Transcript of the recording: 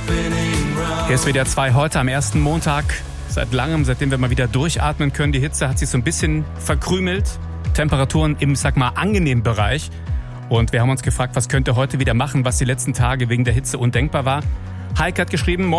Hier ist WDR 2 heute am ersten Montag. Seit langem, seitdem wir mal wieder durchatmen können. Die Hitze hat sich so ein bisschen verkrümelt. Temperaturen im, angenehmen Bereich. Und wir haben uns gefragt, was könnt ihr heute wieder machen, was die letzten Tage wegen der Hitze undenkbar war. Heike hat geschrieben, moin.